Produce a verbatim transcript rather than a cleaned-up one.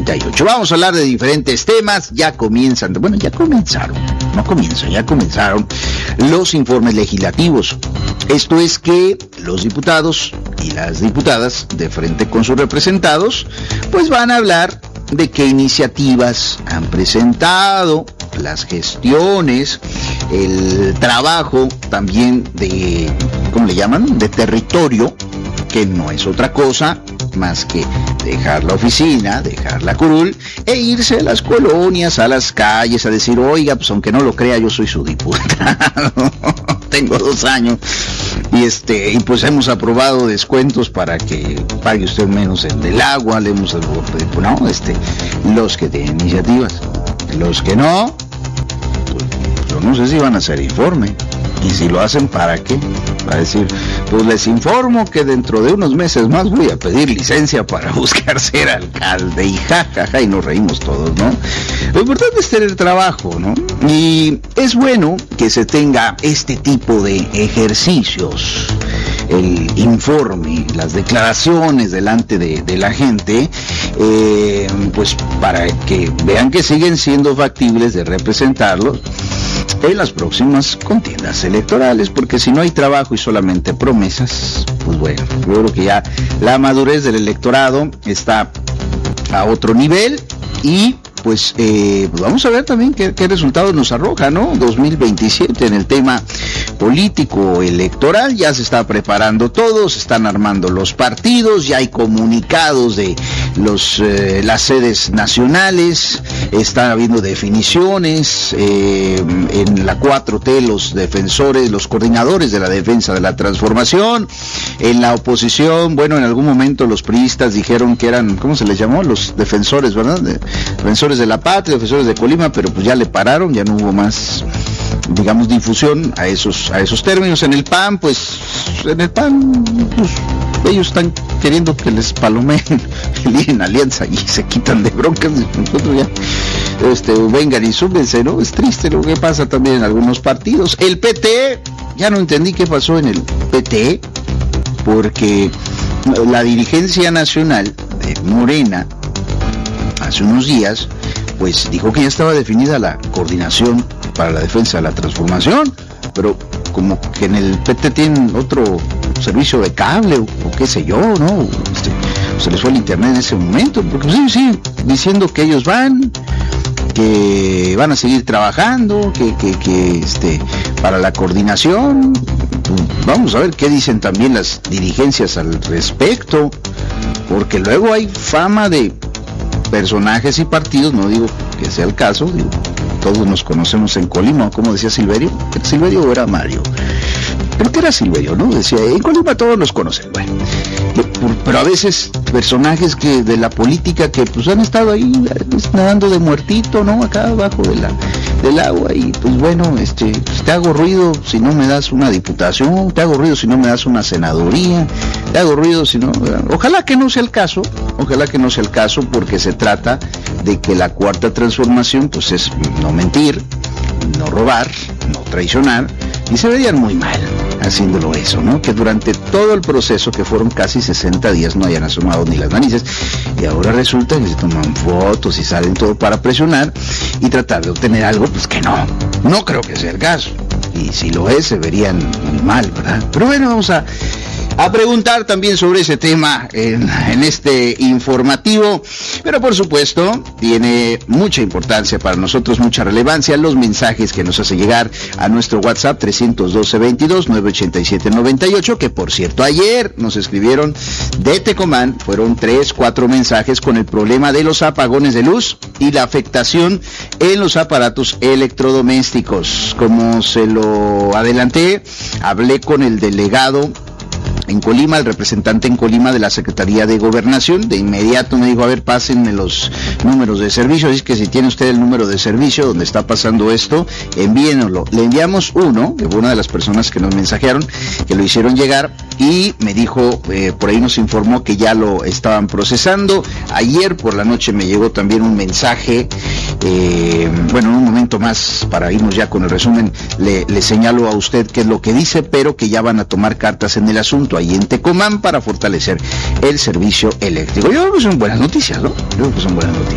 treinta y ocho. Vamos a hablar de diferentes temas. Ya comienzan, bueno, ya comenzaron, no comienzan, ya comenzaron los informes legislativos. Esto es que los diputados y las diputadas, de frente con sus representados, pues van a hablar de qué iniciativas han presentado, las gestiones, el trabajo también de, ¿cómo le llaman?, de territorio, que no es otra cosa más que dejar la oficina, dejar la curul e irse a las colonias, a las calles, a decir, oiga, pues aunque no lo crea, yo soy su diputado, tengo dos años, y este, y pues hemos aprobado descuentos para que pague usted menos el del agua, le hemos, no, este, los que tienen iniciativas, los que no, pues yo no sé si van a hacer informe. Y si lo hacen, ¿para qué? Para decir, pues les informo que dentro de unos meses más voy a pedir licencia para buscar ser alcalde, y jajaja, ja, ja, y nos reímos todos, ¿no? Lo importante es tener trabajo, ¿no? Y es bueno que se tenga este tipo de ejercicios, el informe, las declaraciones delante de, de la gente, eh, pues para que vean que siguen siendo factibles de representarlos en las próximas contiendas electorales, porque si no hay trabajo y solamente promesas, pues bueno, yo creo que ya la madurez del electorado está a otro nivel y pues, eh, pues vamos a ver también qué, qué resultados nos arroja, ¿no? dos mil veintisiete en el tema político electoral, ya se está preparando todo, se están armando los partidos, ya hay comunicados de los eh, las sedes nacionales, están habiendo definiciones, eh, en la cuatro T los defensores, los coordinadores de la defensa de la transformación, en la oposición, bueno, en algún momento los priistas dijeron que eran, ¿cómo se les llamó? Los defensores, ¿verdad? De, defensores de la patria, defensores de Colima, pero pues ya le pararon, ya no hubo más, digamos, difusión a esos a esos términos. En el P A N, pues, en el P A N, pues, ellos están queriendo que les palomeen en alianza y se quitan de broncas. Nosotros ya, este, vengan y súbense, ¿no? Es triste lo que pasa también en algunos partidos. El P T, ya no entendí qué pasó en el P T, porque la dirigencia nacional de Morena, hace unos días, pues dijo que ya estaba definida la coordinación para la defensa de la transformación, pero como que en el P T tienen otro servicio de cable o, o qué sé yo, ¿no? Este, se les fue el internet en ese momento, porque sí, sí, diciendo que ellos van, que van a seguir trabajando, que, que, que este, para la coordinación. Vamos a ver qué dicen también las dirigencias al respecto, porque luego hay fama de personajes y partidos, no digo que sea el caso, digo, todos nos conocemos en Colima, como decía Silverio, ¿era Silverio o era Mario? Creo que era Silverio, ¿no? Decía, en Colima todos nos conocen, bueno, pero a veces personajes que de la política que pues han estado ahí pues, nadando de muertito, ¿no? Acá abajo de la del agua y pues bueno, este, pues, te hago ruido si no me das una diputación, te hago ruido si no me das una senaduría, te hago ruido si no, ojalá que no sea el caso, ojalá que no sea el caso, porque se trata de que la cuarta transformación pues es no mentir, no robar, no traicionar, y se verían muy mal haciéndolo eso, ¿no? Que durante todo el proceso, que fueron casi sesenta días, no hayan asomado ni las narices, y ahora resulta que se toman fotos y salen todo para presionar y tratar de obtener algo, pues que no, no creo que sea el caso, y si lo es, se verían muy mal, ¿verdad? Pero bueno, vamos a a preguntar también sobre ese tema en, en este informativo, pero por supuesto tiene mucha importancia para nosotros, mucha relevancia, los mensajes que nos hace llegar a nuestro WhatsApp trescientos doce, veintidós, novecientos ochenta y siete, noventa y ocho, que por cierto ayer nos escribieron de Tecomán, fueron tres, cuatro mensajes con el problema de los apagones de luz y la afectación en los aparatos electrodomésticos. Como se lo adelanté, hablé con el delegado en Colima, el representante en Colima de la Secretaría de Gobernación. De inmediato me dijo, a ver, pásenme los números de servicio, así que si tiene usted el número de servicio donde está pasando esto, envíenoslo. Le enviamos uno, que fue una de las personas que nos mensajearon, que lo hicieron llegar, y me dijo, eh, por ahí nos informó que ya lo estaban procesando. Ayer por la noche me llegó también un mensaje, eh, bueno, en un momento más, para irnos ya con el resumen, le, le señalo a usted qué es lo que dice, pero que ya van a tomar cartas en el asunto ahí en Tecomán para fortalecer el servicio eléctrico. Yo creo que son buenas noticias, ¿no? Yo creo que son buenas noticias.